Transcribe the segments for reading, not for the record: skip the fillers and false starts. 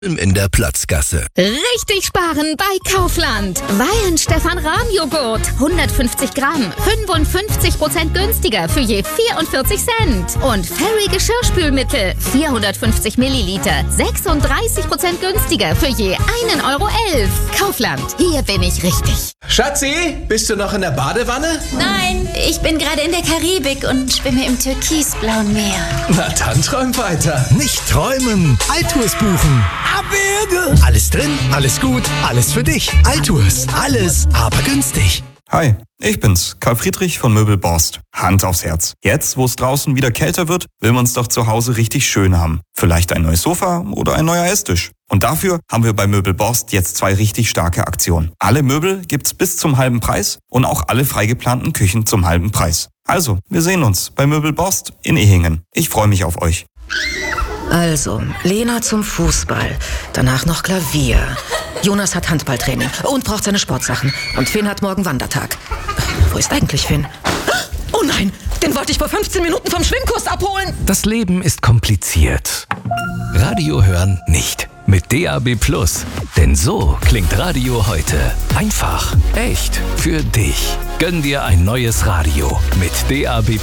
in der Platzgasse. Richtig sparen bei Kaufland. Weyen Stefan Rahmjoghurt. 150 Gramm. 55% günstiger für je 44 Cent. Und Fairy Geschirrspülmittel. 450 Milliliter. 36% günstiger für je 1,11 Euro. Kaufland. Hier bin ich richtig. Schatzi, bist du noch in der Badewanne? Nein, ich bin gerade in der Karibik und schwimme im türkisblauen Meer. Na dann träum weiter. Nicht träumen, Altours buchen. Abwürge. Alles drin, alles gut, alles für dich. Altours, alles, aber günstig. Hi, ich bin's, Karl Friedrich von Möbel Borst. Hand aufs Herz. Jetzt, wo es draußen wieder kälter wird, will man's doch zu Hause richtig schön haben. Vielleicht ein neues Sofa oder ein neuer Esstisch. Und dafür haben wir bei Möbel Borst jetzt 2 richtig starke Aktionen. Alle Möbel gibt's bis zum halben Preis und auch alle freigeplanten Küchen zum halben Preis. Also, wir sehen uns bei Möbel Borst in Ehingen. Ich freue mich auf euch. Also, Lena zum Fußball, danach noch Klavier. Jonas hat Handballtraining und braucht seine Sportsachen. Und Finn hat morgen Wandertag. Wo ist eigentlich Finn? Oh nein, den wollte ich vor 15 Minuten vom Schwimmkurs abholen. Das Leben ist kompliziert. Radio hören nicht. Mit DAB+. Denn so klingt Radio heute. Einfach, echt, für dich. Gönn dir ein neues Radio mit DAB+.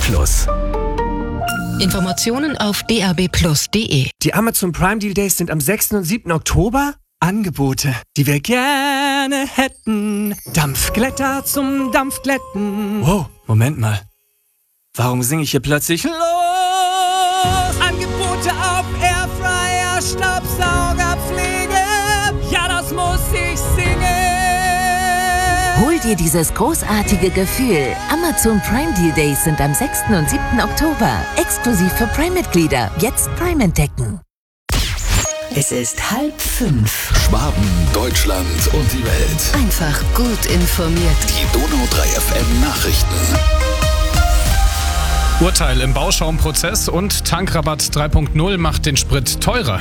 Informationen auf dabplus.de. Die Amazon Prime Deal Days sind am 6. und 7. Oktober. Angebote, die wir gerne hätten. Dampfglätter zum Dampfglätten. Wow, Moment mal. Warum singe ich hier plötzlich los? Angebote auf Airfryer, Staubsaugerpflege. Ja, das muss ich singen. Hol dir dieses großartige Gefühl. Amazon Prime Deal Days sind am 6. und 7. Oktober. Exklusiv für Prime-Mitglieder. Jetzt Prime entdecken. Es ist 4:30. Schwaben, Deutschland und die Welt. Einfach gut informiert. Die Donau 3 FM Nachrichten. Urteil im Bauschaumprozess und Tankrabatt 3.0 macht den Sprit teurer.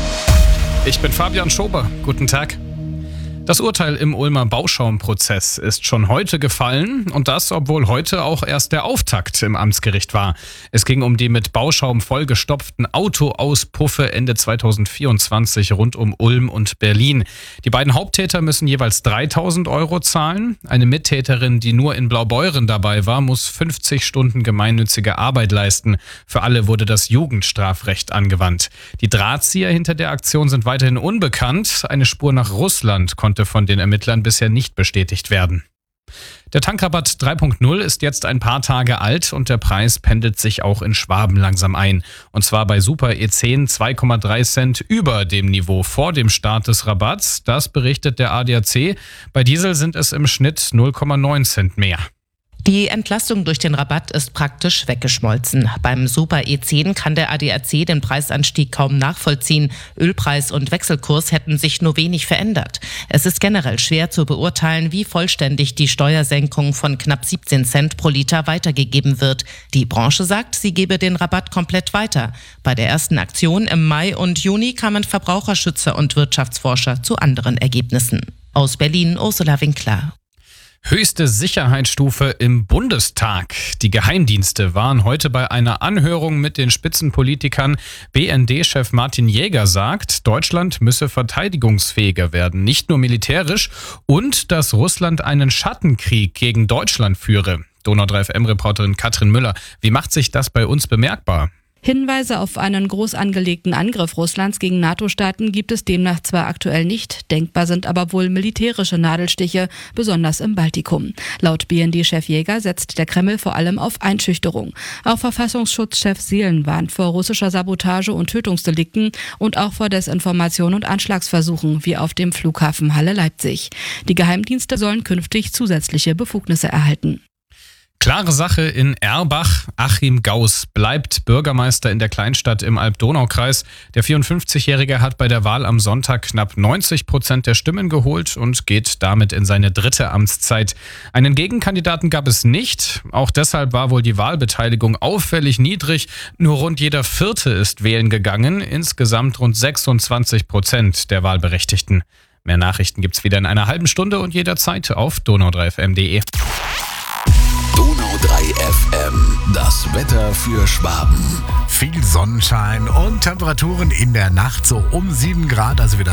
Ich bin Fabian Schober. Guten Tag. Das Urteil im Ulmer Bauschaumprozess ist schon heute gefallen und das, obwohl heute auch erst der Auftakt im Amtsgericht war. Es ging um die mit Bauschaum vollgestopften Autoauspuffe Ende 2024 rund um Ulm und Berlin. Die beiden Haupttäter müssen jeweils 3.000 Euro zahlen. Eine Mittäterin, die nur in Blaubeuren dabei war, muss 50 Stunden gemeinnützige Arbeit leisten. Für alle wurde das Jugendstrafrecht angewandt. Die Drahtzieher hinter der Aktion sind weiterhin unbekannt. Eine Spur nach Russland konnte von den Ermittlern bisher nicht bestätigt werden. Der Tankrabatt 3.0 ist jetzt ein paar Tage alt und der Preis pendelt sich auch in Schwaben langsam ein. Und zwar bei Super E10 2,3 Cent über dem Niveau vor dem Start des Rabatts. Das berichtet der ADAC. Bei Diesel sind es im Schnitt 0,9 Cent mehr. Die Entlastung durch den Rabatt ist praktisch weggeschmolzen. Beim Super E10 kann der ADAC den Preisanstieg kaum nachvollziehen. Ölpreis und Wechselkurs hätten sich nur wenig verändert. Es ist generell schwer zu beurteilen, wie vollständig die Steuersenkung von knapp 17 Cent pro Liter weitergegeben wird. Die Branche sagt, sie gebe den Rabatt komplett weiter. Bei der ersten Aktion im Mai und Juni kamen Verbraucherschützer und Wirtschaftsforscher zu anderen Ergebnissen. Aus Berlin, Ursula Winkler. Höchste Sicherheitsstufe im Bundestag. Die Geheimdienste waren heute bei einer Anhörung mit den Spitzenpolitikern. BND-Chef Martin Jäger sagt, Deutschland müsse verteidigungsfähiger werden, nicht nur militärisch, und dass Russland einen Schattenkrieg gegen Deutschland führe. Donau 3 FM-Reporterin Katrin Müller, wie macht sich das bei uns bemerkbar? Hinweise auf einen groß angelegten Angriff Russlands gegen NATO-Staaten gibt es demnach zwar aktuell nicht, denkbar sind aber wohl militärische Nadelstiche, besonders im Baltikum. Laut BND-Chef Jäger setzt der Kreml vor allem auf Einschüchterung. Auch Verfassungsschutzchef Seelen warnt vor russischer Sabotage und Tötungsdelikten und auch vor Desinformation und Anschlagsversuchen, wie auf dem Flughafen Halle-Leipzig. Die Geheimdienste sollen künftig zusätzliche Befugnisse erhalten. Klare Sache in Erbach. Achim Gauss bleibt Bürgermeister in der Kleinstadt im Alb-Donau-Kreis. Der 54-Jährige hat bei der Wahl am Sonntag knapp 90% der Stimmen geholt und geht damit in seine 3. Amtszeit. Einen Gegenkandidaten gab es nicht. Auch deshalb war wohl die Wahlbeteiligung auffällig niedrig. Nur rund jeder Vierte ist wählen gegangen. Insgesamt rund 26% der Wahlberechtigten. Mehr Nachrichten gibt's wieder in einer halben Stunde und jederzeit auf donau3fm.de. Donau FM. Das Wetter für Schwaben. Viel Sonnenschein und Temperaturen in der Nacht so um 7 Grad, also wieder